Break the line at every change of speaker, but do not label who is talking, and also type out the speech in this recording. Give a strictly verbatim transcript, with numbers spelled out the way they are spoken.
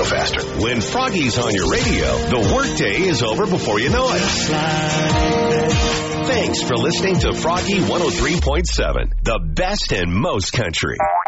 faster.
When Froggy's on your radio, the workday is over before you know it. Thanks for listening to Froggy one oh three point seven, the best and most country.